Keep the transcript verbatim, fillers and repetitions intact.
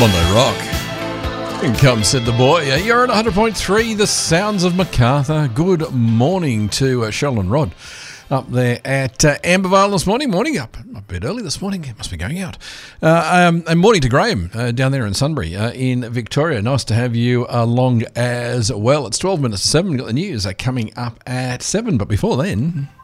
Monday Rock. In come, said the boy. Uh, You're at one hundred point three, the sounds of Macarthur. Good morning to uh, Cheryl and Rod up there at uh, Ambervale this morning. Morning up a bit early this morning. It must be going out. Uh, um, and morning to Graham uh, down there in Sunbury uh, in Victoria. Nice to have you along as well. It's twelve minutes to seven. We've got the news uh, coming up at seven. But before then...